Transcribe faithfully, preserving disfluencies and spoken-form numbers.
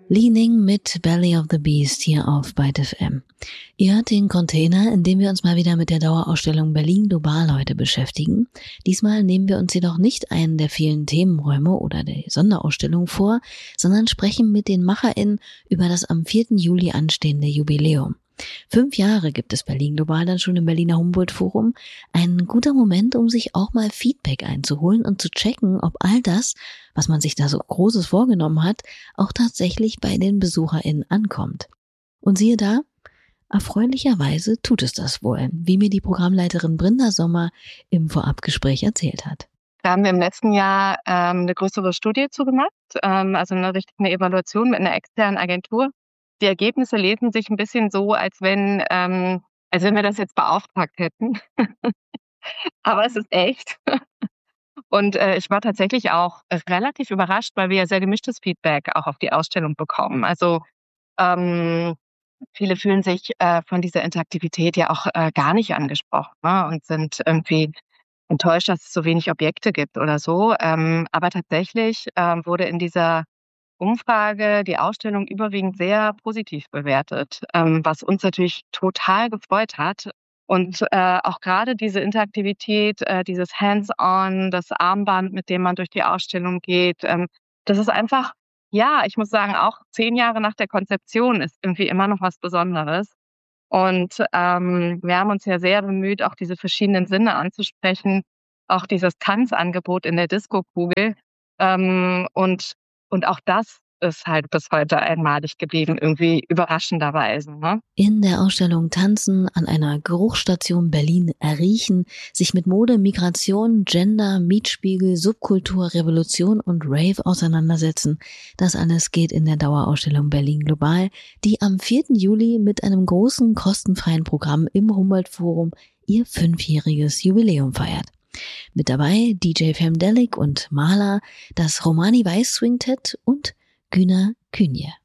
Leaning mit Belly of the Beast hier auf Byte F M. Ihr hört den Container, in dem wir uns mal wieder mit der Dauerausstellung Berlin Global heute beschäftigen. Diesmal nehmen wir uns jedoch nicht einen der vielen Themenräume oder der Sonderausstellung vor, sondern sprechen mit den MacherInnen über das am vierten Juli anstehende Jubiläum. Fünf Jahre gibt es Berlin Global dann schon im Berliner Humboldt-Forum. Ein guter Moment, um sich auch mal Feedback einzuholen und zu checken, ob all das, was man sich da so Großes vorgenommen hat, auch tatsächlich bei den BesucherInnen ankommt. Und siehe da, erfreulicherweise tut es das wohl, wie mir die Programmleiterin Brinda Sommer im Vorabgespräch erzählt hat. Da haben wir im letzten Jahr ähm, eine größere Studie zugemacht, ähm, also eine richtige Evaluation mit einer externen Agentur. Die Ergebnisse lesen sich ein bisschen so, als wenn, ähm, als wenn wir das jetzt beauftragt hätten. Aber es ist echt. Und äh, ich war tatsächlich auch relativ überrascht, weil wir ja sehr gemischtes Feedback auch auf die Ausstellung bekommen. Also ähm, viele fühlen sich äh, von dieser Interaktivität ja auch äh, gar nicht angesprochen, ne? Und sind irgendwie enttäuscht, dass es so wenig Objekte gibt oder so. Ähm, aber tatsächlich äh, wurde in dieser Umfrage die Ausstellung überwiegend sehr positiv bewertet, ähm, was uns natürlich total gefreut hat. Und äh, auch gerade diese Interaktivität, äh, dieses Hands-on, das Armband, mit dem man durch die Ausstellung geht, ähm, das ist einfach, ja, ich muss sagen, auch zehn Jahre nach der Konzeption ist irgendwie immer noch was Besonderes. Und ähm, wir haben uns ja sehr bemüht, auch diese verschiedenen Sinne anzusprechen, auch dieses Tanzangebot in der Disco-Kugel. Ähm, und und auch das ist halt bis heute einmalig geblieben, irgendwie überraschenderweise, ne? In der Ausstellung Tanzen an einer Geruchsstation Berlin erriechen, sich mit Mode, Migration, Gender, Mietspiegel, Subkultur, Revolution und Rave auseinandersetzen. Das alles geht in der Dauerausstellung Berlin Global, die am vierten Juli mit einem großen kostenfreien Programm im Humboldt-Forum ihr fünfjähriges Jubiläum feiert. Mit dabei D J Femdelic und Maler, das Romani Weiß Swingtet und Güner Künje.